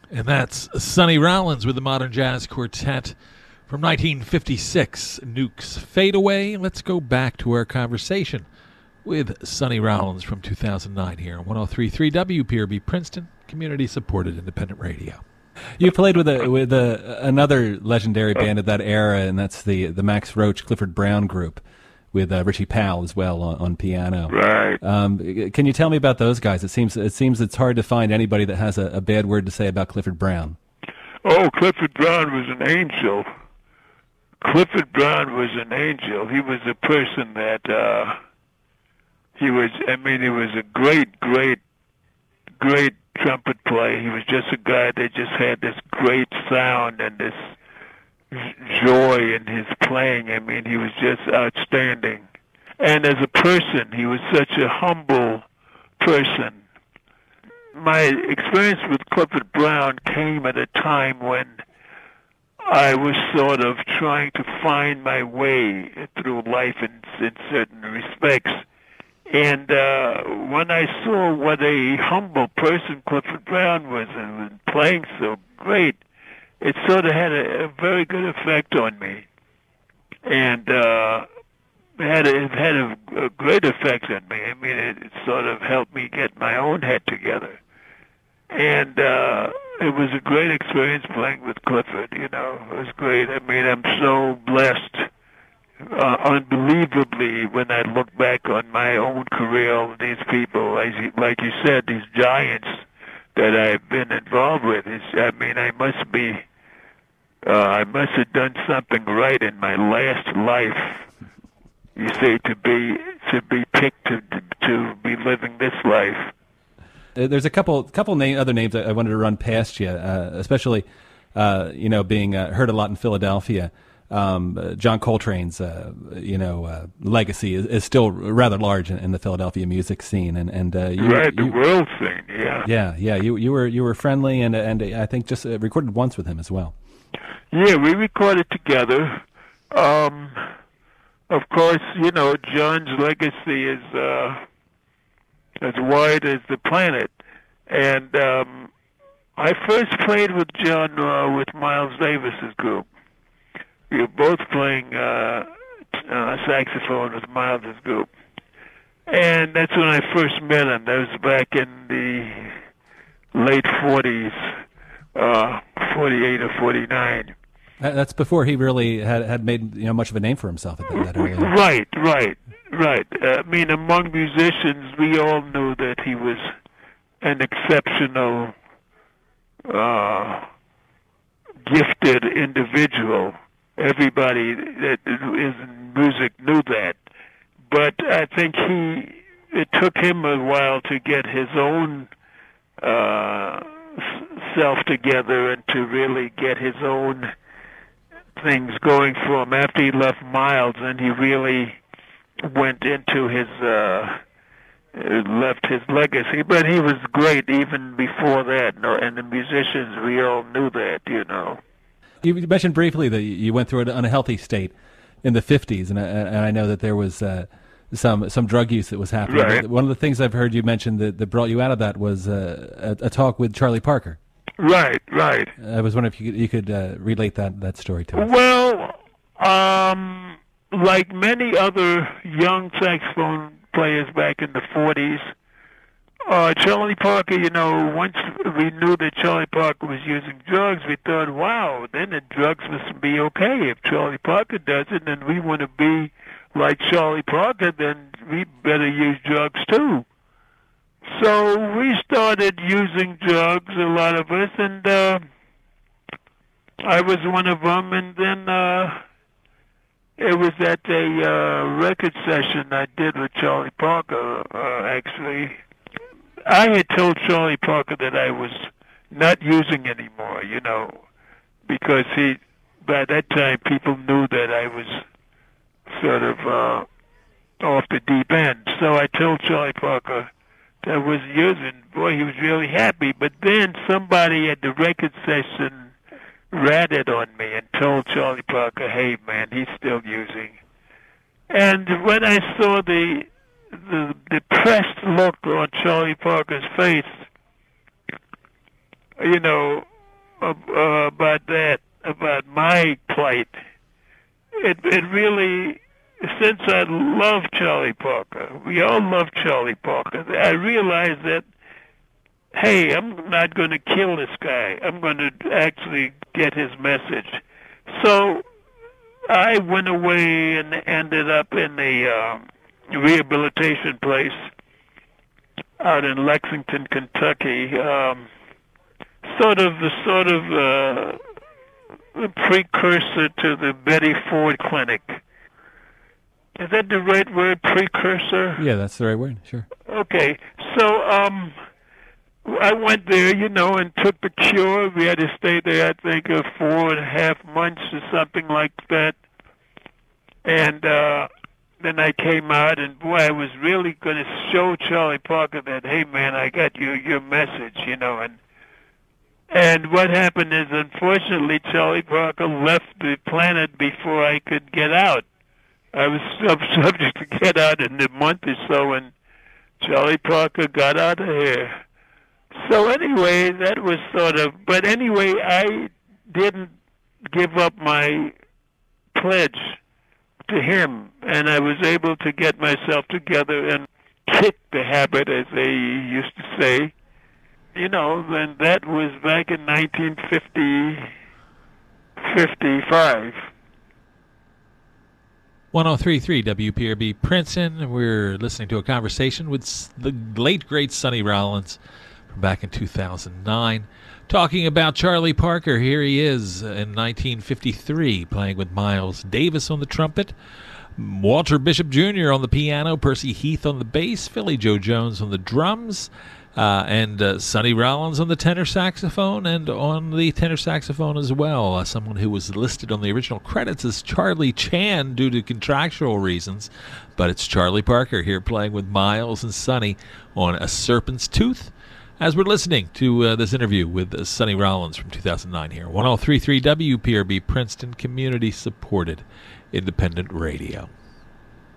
And that's Sonny Rollins with the Modern Jazz Quartet from 1956, Nuke's Fade Away. Let's go back to our conversation with Sonny Rollins from 2009 here on 103.3 WPRB Princeton, community-supported independent radio. You played with another legendary band of that era, and that's the Max Roach Clifford Brown group with Richie Powell as well on piano. Right. Can you tell me about those guys? It seems it's hard to find anybody that has a bad word to say about Clifford Brown. Oh, Clifford Brown was an angel. Clifford Brown was an angel. He was a person that he was a great trumpet player. He was just a guy that just had this great sound and this joy in his playing. I mean, he was just outstanding. And as a person, he was such a humble person. My experience with Clifford Brown came at a time when I was sort of trying to find my way through life in certain respects. And when I saw what a humble person Clifford Brown was and was playing so great, it sort of had a very good effect on me. And it had a great effect on me. I mean, it sort of helped me get my own head together. And it was a great experience playing with Clifford, you know. It was great. I mean, I'm so blessed, unbelievably, when I look back on my own career, these people, like you said, these giants that I've been involved with. I must have done something right in my last life, you see, to be picked to be living this life. There's a couple other names I wanted to run past you, especially being heard a lot in Philadelphia. John Coltrane's legacy is still rather large in the Philadelphia music scene, and the world scene, yeah. Yeah. You were friendly, and I think just recorded once with him as well. Yeah, we recorded together. Of course, John's legacy is as wide as the planet. And I first played with John with Miles Davis's group. We were both playing saxophone with Miles's group. And that's when I first met him. That was back in the late 40s, 48 or 49. That's before he really had made much of a name for himself at that early. Right. I mean, among musicians, we all knew that he was an exceptional, gifted individual. Everybody that is in music knew that. But I think it took him a while to get his own self together and to really get his own things going for him. After he left Miles, and he really went into his left his legacy. But he was great even before that, and the musicians, we all knew that, You mentioned briefly that you went through an unhealthy state in the 50s, and I know that there was some drug use that was happening. Right. One of the things I've heard you mention that brought you out of that was a talk with Charlie Parker. Right. I was wondering if you could relate that story to us. Well, like many other young saxophone players back in the 40s, Charlie Parker, once we knew that Charlie Parker was using drugs, we thought, wow, then the drugs must be okay. If Charlie Parker does it, and we want to be like Charlie Parker, then we better use drugs too. So we started using drugs, a lot of us, and I was one of them. And then it was at a record session I did with Charlie Parker, actually. I had told Charlie Parker that I was not using anymore, because by that time people knew that I was sort of off the deep end. So I told Charlie Parker that I was using. Boy, he was really happy. But then somebody at the record session ratted on me and told Charlie Parker, hey, man, he's still using. And when I saw the depressed look on Charlie Parker's face, about my plight. It really, since I love Charlie Parker, we all love Charlie Parker, I realized that, hey, I'm not going to kill this guy. I'm going to actually get his message. So I went away and ended up in a rehabilitation place out in Lexington, Kentucky. Sort of a precursor to the Betty Ford Clinic. Is that the right word, precursor? Yeah, that's the right word, sure. Okay, so I went there, and took the cure. We had to stay there, I think, 4.5 months or something like that. And then I came out, and boy, I was really going to show Charlie Parker that, hey, man, I got your message, And what happened is, unfortunately, Charlie Parker left the planet before I could get out. I was subject to get out in a month or so, and Charlie Parker got out of here. So anyway, that was but anyway, I didn't give up my pledge to him, and I was able to get myself together and kick the habit, as they used to say. And that was back in 1955. 103.3 WPRB Princeton. We're listening to a conversation with the late, great Sonny Rollins from back in 2009, talking about Charlie Parker. Here he is in 1953, playing with Miles Davis on the trumpet, Walter Bishop Jr. on the piano, Percy Heath on the bass, Philly Joe Jones on the drums, and Sonny Rollins on the tenor saxophone, and on the tenor saxophone as well, someone who was listed on the original credits as Charlie Chan due to contractual reasons, but it's Charlie Parker here playing with Miles and Sonny on A Serpent's Tooth, as we're listening to this interview with Sonny Rollins from 2009 here. 103.3 WPRB Princeton, community-supported independent radio.